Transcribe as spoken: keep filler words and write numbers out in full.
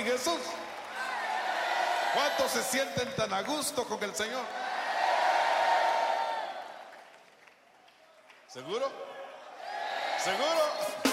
Jesús? ¿Cuántos se sienten tan a gusto con el Señor? ¿Seguro? ¿Seguro?